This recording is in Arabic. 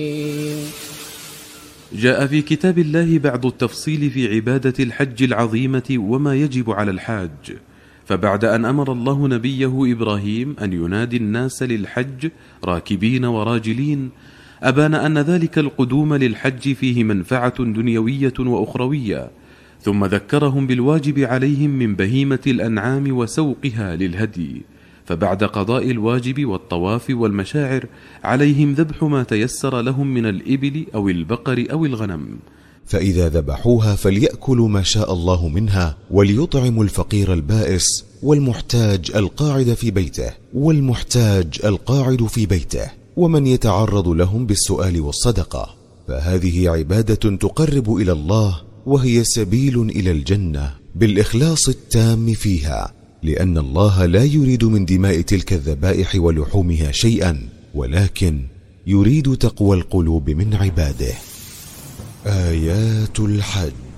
جاء في كتاب الله بعض التفصيل في عبادة الحج العظيمة وما يجب على الحاج. فبعد أن أمر الله نبيه إبراهيم أن ينادي الناس للحج راكبين وراجلين، أبان أن ذلك القدوم للحج فيه منفعة دنيوية وأخروية، ثم ذكرهم بالواجب عليهم من بهيمة الأنعام وسوقها للهدي. فبعد قضاء الواجب والطواف والمشاعر عليهم ذبح ما تيسر لهم من الإبل أو البقر أو الغنم. فإذا ذبحوها فليأكلوا ما شاء الله منها، وليطعموا الفقير البائس والمحتاج القاعد في بيته والمحتاج القاعد في بيته، ومن يتعرض لهم بالسؤال والصدقة. فهذه عبادة تقرب إلى الله، وهي سبيل إلى الجنة بالإخلاص التام فيها، لأن الله لا يريد من دماء تلك الذبائح ولحومها شيئا، ولكن يريد تقوى القلوب من عباده. آيات الحج.